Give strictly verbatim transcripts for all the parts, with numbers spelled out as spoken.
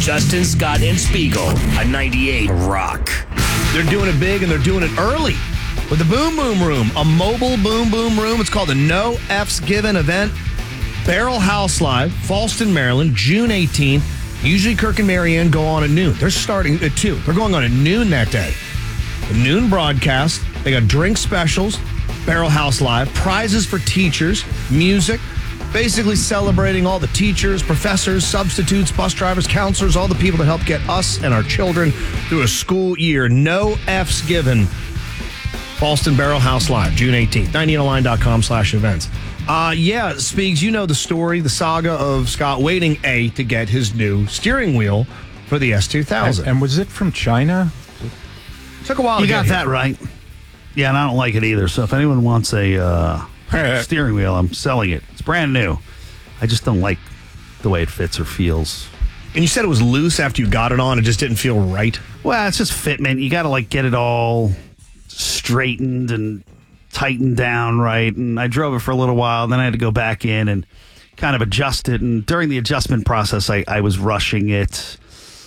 Justin, Scott, and Spiegel on ninety-eight Rock. They're doing it big and they're doing it early with the Boom Boom Room, a mobile Boom Boom Room. It's called the No F's Given event. Barrel House Live, Fallston, Maryland, June eighteenth. Usually Kirk and Marianne go on at noon. They're starting at two. They're going on at noon that day. The noon broadcast. They got drink specials, Barrel House Live, prizes for teachers, music, basically celebrating all the teachers, professors, substitutes, bus drivers, counselors, all the people that help get us and our children through a school year. No F's Given. Fallston Barrel House Live, June eighteenth. ninety eight line dot com slash events. Uh, yeah, Speaks, you know the story, the saga of Scott waiting, A, to get his new steering wheel for the S two thousand. And, and was it from China? Took a while You to got get that here. right. Yeah, and I don't like it either. So if anyone wants a uh, steering wheel, I'm selling it. It's brand new. I just don't like the way it fits or feels. And you said it was loose after you got it on. It just didn't feel right. Well, it's just fitment. You got to like get it all straightened and tightened down right. And I drove it for a little while. Then I had to go back in and kind of adjust it. And during the adjustment process, I, I was rushing it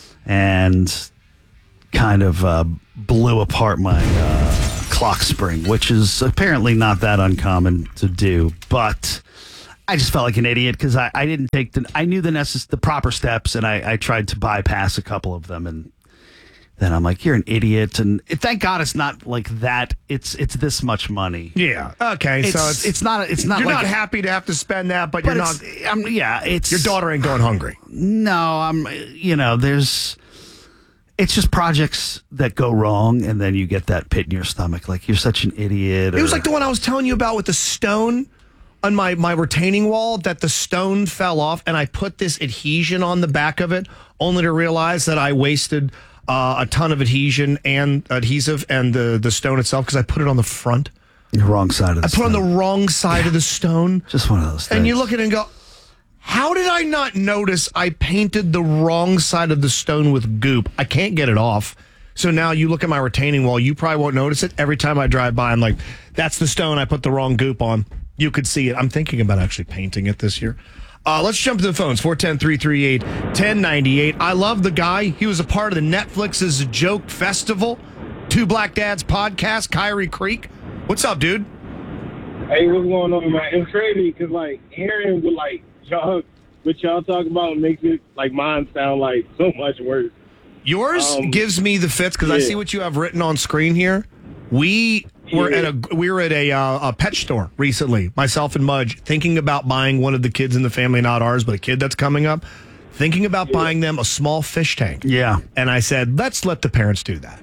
and kind of uh, blew apart my uh, clock spring, which is apparently not that uncommon to do. But I just felt like an idiot because I, I didn't take the, I knew the necess- the proper steps, and I, I tried to bypass a couple of them. And then I'm like, you're an idiot. And thank God it's not like that. It's it's this much money. Yeah. Okay. It's, so it's, it's not it's not you're like not happy to have to spend that, but, but you're it's, not. I'm, yeah, it's Your daughter ain't going hungry. No, I'm. You know, there's. It's just projects that go wrong, and then you get that pit in your stomach, like you're such an idiot. It was or- like the one I was telling you about with the stone on my, my retaining wall, that the stone fell off, and I put this adhesion on the back of it, only to realize that I wasted uh, a ton of adhesion and adhesive and the, the stone itself because I put it on the front. the wrong side of the I put on the stone. wrong side of the stone. Just one of those things. And you look at it and go, how did I not notice I painted the wrong side of the stone with goop? I can't get it off. So now you look at my retaining wall, you probably won't notice it. Every time I drive by, I'm like, that's the stone I put the wrong goop on. You could see it. I'm thinking about actually painting it this year. Uh, let's jump to the phones, four one zero, three three eight, one zero nine eight. I love the guy. He was a part of the Netflix's Joke Festival, Two Black Dads podcast, Kyrie Creek. What's up, dude? Hey, what's going on, man? It's crazy because, like, hearing what, like, y'all, what y'all talk about makes it, like, mine sound like so much worse. Yours Um, gives me the fits because I yeah. see what you have written on screen here. We were Yeah. at a we were at a uh, a pet store recently, myself and Mudge, thinking about buying one of the kids in the family, not ours, but a kid that's coming up, thinking about buying them a small fish tank. Yeah. And I said, let's let the parents do that.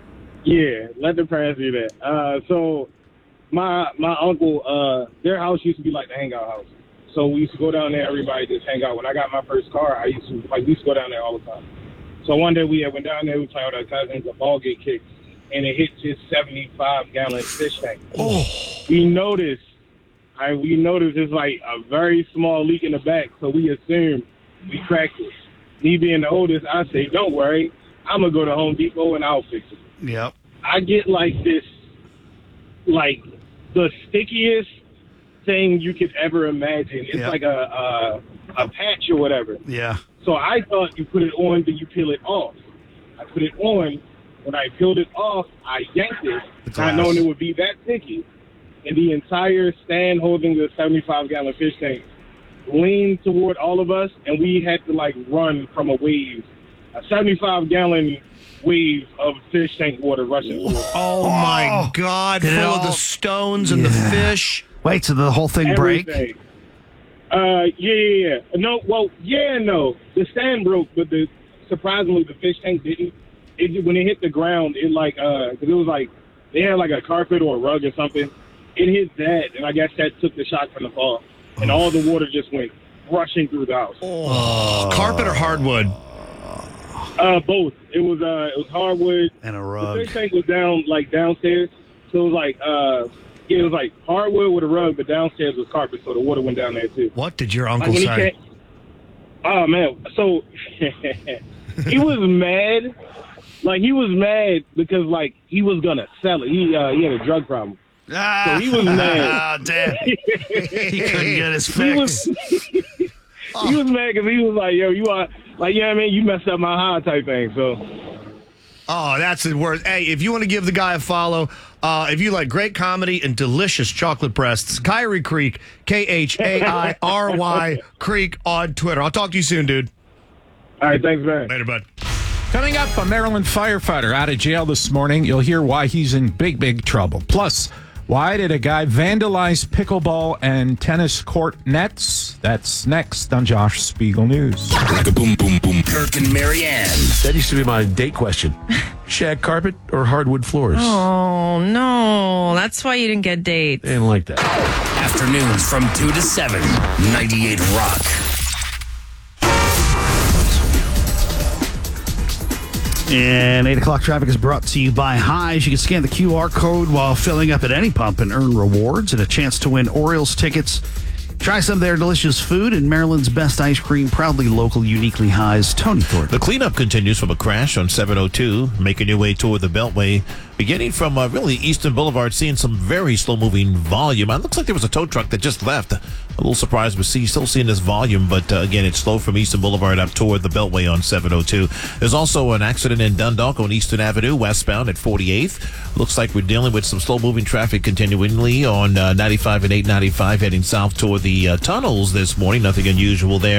Yeah, let the parents do that. Uh, so my my uncle, uh, their house used to be like the hangout house. So we used to go down there, everybody just hang out. When I got my first car, I used to like we used to go down there all the time. So one day we had went down there, we played with our cousins, a ball get kicked, and it hit his seventy-five gallon fish tank. Oh, We noticed, I we noticed it's like a very small leak in the back, so we assumed we cracked it. Me being the oldest, I say, don't worry, I'm gonna go to Home Depot and I'll fix it. Yep. I get like this, like the stickiest thing you could ever imagine. It's Yep. like a, a a patch or whatever. Yeah. So I thought you put it on, then you peel it off. I put it on. When I peeled it off, I yanked it, The not glass. knowing it would be that sticky. And the entire stand holding the seventy-five gallon fish tank leaned toward all of us, and we had to, like, run from a wave. A seventy-five gallon wave of fish tank water rushing through us. oh my God! Did Full it of the all- stones and the Yeah. fish. Wait, so the whole thing break? Everything. Uh, yeah, yeah, yeah. No, well, yeah and no. The stand broke, but the surprisingly, the fish tank didn't. It, when it hit the ground, it like, uh, cause it was like, they had like a carpet or a rug or something. It hit that, and I guess that took the shock from the fall. And all the water just went rushing through the house. Oh, carpet or hardwood? Uh, both. It was, uh, it was hardwood. And a The rug. fish tank was down, like, downstairs. So it was like, uh, yeah, it was like hardwood with a rug, but downstairs was carpet, so the water went down there too. What did your Like uncle when he say? came, oh man, so he was mad. Like he was mad because like he was gonna sell it. He uh, he had a drug problem. Ah, So he was mad. Ah, damn. He couldn't get his He fix. was he was mad because he was like, yo, you are like, you know what I mean? You messed up my high type thing, so. Oh, that's the worst. Hey, if you want to give the guy a follow, uh, if you like great comedy and delicious chocolate breasts, Kyrie Creek, K H A I R Y Creek on Twitter. I'll talk to you soon, dude. All right, thanks, man. Later, bud. Coming up, a Maryland firefighter out of jail this morning. You'll hear why he's in big, big trouble. Plus, why did a guy vandalize pickleball and tennis court nets? That's next on Josh Spiegel News. Like a boom, boom, boom. Kirk and Marianne. That used to be my date question. Shag carpet or hardwood floors? Oh, no. That's why you didn't get dates. I didn't like that. Afternoons from two to seven. ninety-eight Rock. And eight o'clock traffic is brought to you by Highs. You can scan the Q R code while filling up at any pump and earn rewards and a chance to win Orioles tickets. Try some of their delicious food and Maryland's best ice cream. Proudly local, uniquely Highs. Tony Thornton. The cleanup continues from a crash on seven oh two, making your way toward the Beltway. Beginning from uh, really Eastern Boulevard, seeing some very slow-moving volume. It looks like there was a tow truck that just left. A little surprised with see, still seeing this volume, but uh, again, it's slow from Eastern Boulevard up toward the Beltway on seven oh two. There's also an accident in Dundalk on Eastern Avenue, westbound at forty-eighth. Looks like we're dealing with some slow-moving traffic continually on uh, ninety-five and eight ninety-five, heading south toward the uh, tunnels this morning. Nothing unusual there.